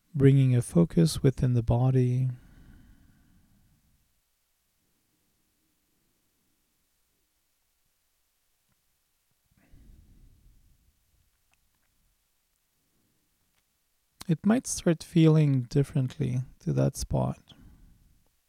bringing a focus within the body. It might start feeling differently to that spot.